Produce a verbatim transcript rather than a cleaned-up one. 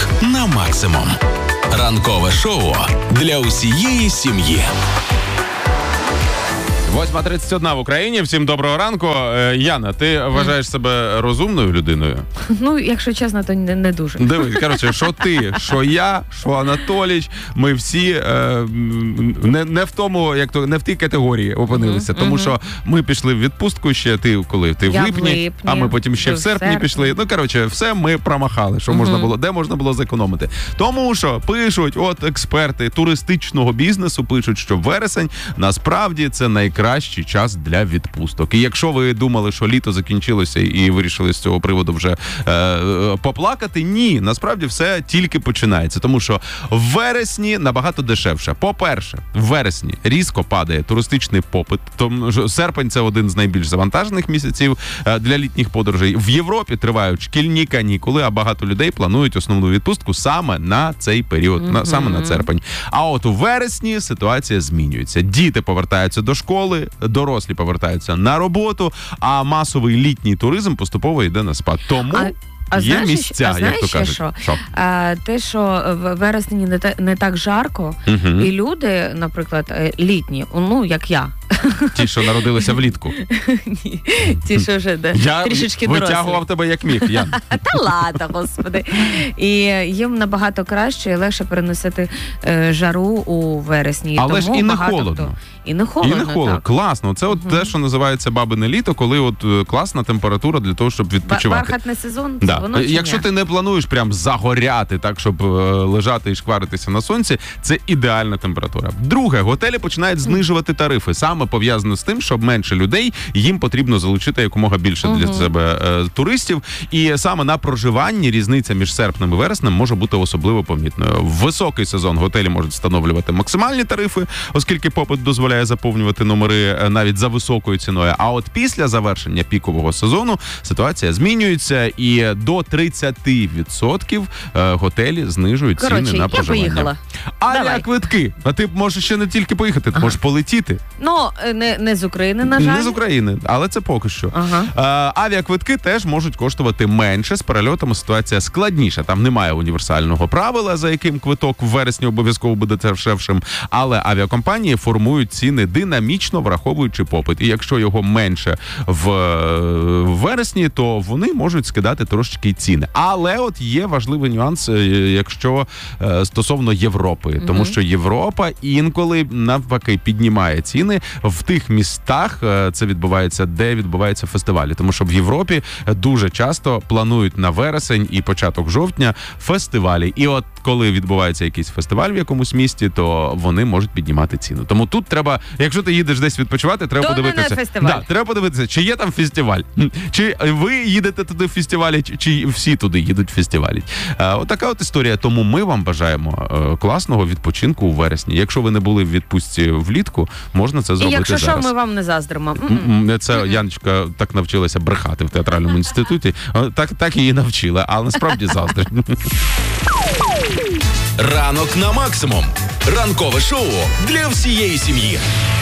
Ранок на максимум. Ранкове шоу для усієї сім'ї. восьма тридцять одна в Україні. Всім доброго ранку. Яна, ти вважаєш себе розумною людиною? Ну, якщо чесно, то не, не дуже. Дивись, коротше, що ти, що я, що Анатоліч, ми всі е, не, не в тому, як то, не в тій категорії опинилися. Uh-huh, тому uh-huh. що ми пішли в відпустку ще, ти коли? Ти я в липні, в липні, а ми потім ще в серпні, серпні пішли. Ну, коротше, все ми промахали, що uh-huh. можна було, де можна було зекономити. Тому що пишуть, от експерти туристичного бізнесу пишуть, що вересень насправді це найкраще кращий час для відпусток. І якщо ви думали, що літо закінчилося і вирішили з цього приводу вже е, поплакати, ні, насправді все тільки починається. Тому що в вересні набагато дешевше. По-перше, в вересні різко падає туристичний попит. Тому що серпень – це один з найбільш завантажених місяців е, для літніх подорожей. В Європі тривають шкільні канікули, а багато людей планують основну відпустку саме на цей період, mm-hmm. на, саме на серпень. А от у вересні ситуація змінюється. Діти повертаються до школи, дорослі повертаються на роботу, а масовий літній туризм поступово йде на спад. Тому а, а є знаєш, місця, а як то кажуть. Що? Що? А, те, що в вересні не, та, не так жарко, угу. і люди, наприклад, літні, ну, як я. Ті, що народилися влітку. Ні, ті, що вже де, я трішечки дорослі. Я витягував тебе як міг, Ян. Та ладно, господи. І їм набагато краще і легше переносити е, жару у вересні. І але тому ж і не багато холодно. Хто... І не холодно, І не холодно. Так. Класно. Це от uh-huh. те, що називається бабине літо, коли от класна температура для того, щоб відпочивати. Бархатний сезон? Да. Воно Якщо ні? ти не плануєш прям загоряти так, щоб лежати і шкваритися на сонці, це ідеальна температура. Друге, готелі починають знижувати тарифи. Саме пов'язано з тим, щоб менше людей, їм потрібно залучити якомога більше uh-huh. для себе е, туристів. І саме на проживанні різниця між серпнем і вереснем може бути особливо помітною. В високий сезон готелі можуть встановлювати максимальні тарифи, оскільки попит дозволяє заповнювати номери навіть за високою ціною. А от після завершення пікового сезону ситуація змінюється і до тридцять відсотків готелі знижують Короче, ціни на проживання. Я поїхала. Авіаквитки. А ти можеш ще не тільки поїхати, ти ага. можеш полетіти. Ну, не, не з України, на жаль. Не з України, але це поки що. Ага. А, авіаквитки теж можуть коштувати менше. З перельотами ситуація складніша. Там немає універсального правила, за яким квиток в вересні обов'язково буде дешевшим. Але авіакомпанії формують ціни динамічно, враховуючи попит. І якщо його менше в, в вересні, то вони можуть скидати трошечки ціни. Але от є важливий нюанс, якщо е, стосовно Європи. Mm-hmm. Тому що Європа інколи навпаки піднімає ціни в тих містах, е, це відбувається, де відбуваються фестивалі. Тому що в Європі дуже часто планують на вересень і початок жовтня фестивалі. І от коли відбувається якийсь фестиваль в якомусь місті, то вони можуть піднімати ціну. Тому тут треба, якщо ти їдеш десь відпочивати, треба то подивитися. Не фестиваль. Да, треба подивитися, чи є там фестиваль. Чи ви їдете туди в фестивалі, чи всі туди їдуть в фестивалі. Е, отака от історія. Тому ми вам бажаємо е, класного відпочинку у вересні. Якщо ви не були в відпустці влітку, можна це зробити зараз. І якщо зараз. що, ми вам не заздримо. Mm-mm. Це Mm-mm. Яночка так навчилася брехати в театральному інституті. Так, так її навчила, але насправді заздрить. Ранок на максимум. Ранкове шоу для всієї сім'ї.